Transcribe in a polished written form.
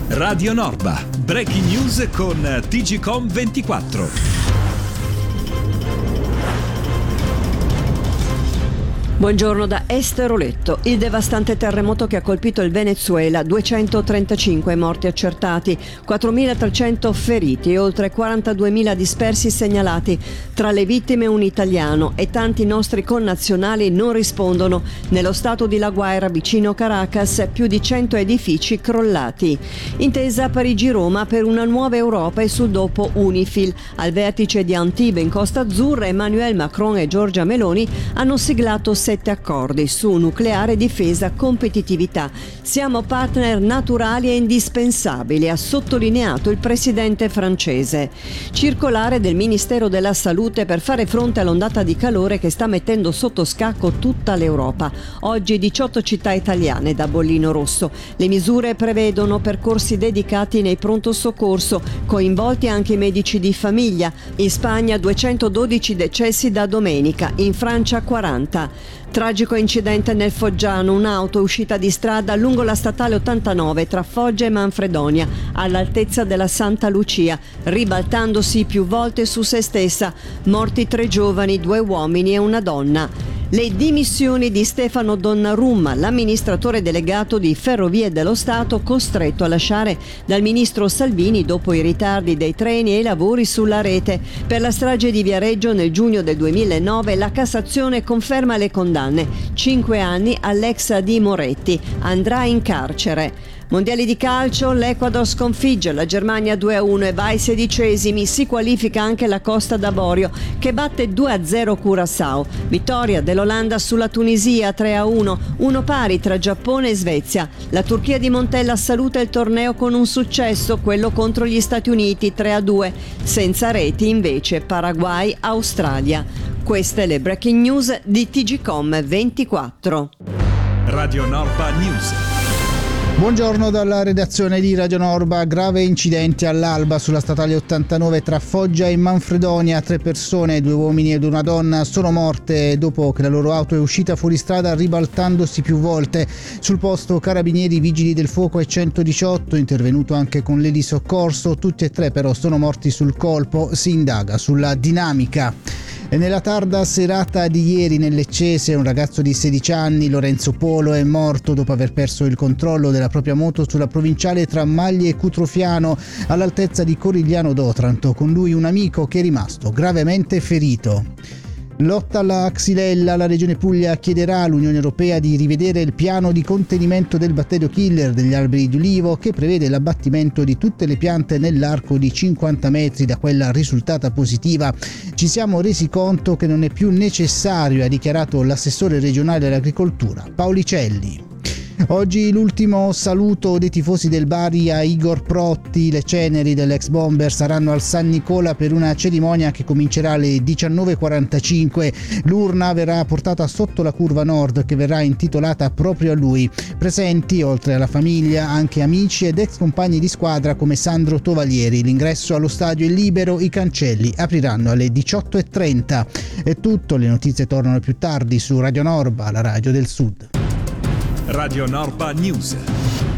Radio Norba, breaking news con TGcom 24. Buongiorno da Esteroletto. Il devastante terremoto che ha colpito il Venezuela, 235 morti accertati, 4.300 feriti e oltre 42.000 dispersi segnalati. Tra le vittime un italiano e tanti nostri connazionali non rispondono. Nello stato di La Guaira, vicino Caracas, più di 100 edifici crollati. Intesa Parigi-Roma per una nuova Europa e sul dopo UNIFIL. Al vertice di Antibes in Costa Azzurra, Emmanuel Macron e Giorgia Meloni hanno siglato 7 accordi su nucleare, difesa, competitività. Siamo partner naturali e indispensabili, ha sottolineato il presidente francese. Circolare del Ministero della Salute per fare fronte all'ondata di calore che sta mettendo sotto scacco tutta l'Europa. Oggi 18 città italiane da bollino rosso. Le misure prevedono percorsi dedicati nei pronto soccorso, coinvolti anche i medici di famiglia. In Spagna 212 decessi da domenica, in Francia 40. Tragico incidente nel Foggiano, un'auto uscita di strada lungo la statale 89 tra Foggia e Manfredonia, all'altezza della Santa Lucia, ribaltandosi più volte su se stessa. Morti 3 giovani, 2 uomini e una donna. Le dimissioni di Stefano Donnarumma, l'amministratore delegato di Ferrovie dello Stato, costretto a lasciare dal ministro Salvini dopo i ritardi dei treni e i lavori sulla rete. Per la strage di Viareggio nel giugno del 2009 la Cassazione conferma le condanne. 5 anni all'ex di Moretti. Andrà in carcere. Mondiali di calcio, l'Ecuador sconfigge la Germania 2-1 e va ai 16esimi, si qualifica anche la Costa d'Avorio che batte 2-0 Curaçao. Vittoria dell'Olanda sulla Tunisia 3-1, uno pari tra Giappone e Svezia. La Turchia di Montella saluta il torneo con un successo, quello contro gli Stati Uniti 3-2. Senza reti invece Paraguay-Australia. Queste le breaking news di TGcom 24. Radio Norba News. Buongiorno dalla redazione di Radio Norba. Grave incidente all'alba sulla statale 89 tra Foggia e Manfredonia. 3 persone, 2 uomini ed una donna, sono morte dopo che la loro auto è uscita fuori strada ribaltandosi più volte. Sul posto carabinieri, vigili del fuoco e 118, intervenuto anche con l'elisoccorso. Tutti e 3 però sono morti sul colpo. Si indaga sulla dinamica. E nella tarda serata di ieri nel Leccese un ragazzo di 16 anni, Lorenzo Polo, è morto dopo aver perso il controllo della propria moto sulla provinciale tra Maglie e Cutrofiano all'altezza di Corigliano d'Otranto, con lui un amico che è rimasto gravemente ferito. Lotta alla xylella, la Regione Puglia chiederà all'Unione Europea di rivedere il piano di contenimento del batterio killer degli alberi di ulivo che prevede l'abbattimento di tutte le piante nell'arco di 50 metri da quella risultata positiva. Ci siamo resi conto che non è più necessario, ha dichiarato l'assessore regionale all'agricoltura Paulicelli. Oggi l'ultimo saluto dei tifosi del Bari a Igor Protti. Le ceneri dell'ex bomber saranno al San Nicola per una cerimonia che comincerà alle 19.45. L'urna verrà portata sotto la curva nord che verrà intitolata proprio a lui. Presenti, oltre alla famiglia, anche amici ed ex compagni di squadra come Sandro Tovalieri. L'ingresso allo stadio è libero, i cancelli apriranno alle 18.30. È tutto, le notizie tornano più tardi su Radio Norba, la radio del Sud. Radio Norba News.